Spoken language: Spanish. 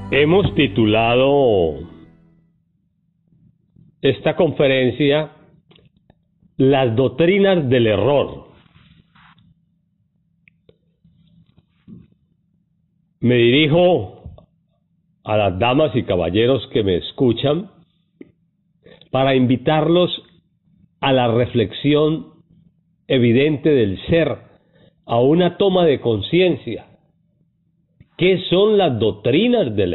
Hemos titulado esta conferencia Las doctrinas del error. Me dirijo a las damas y caballeros que me escuchan para invitarlos a la reflexión evidente del ser, a una toma de conciencia. ¿Qué son las doctrinas del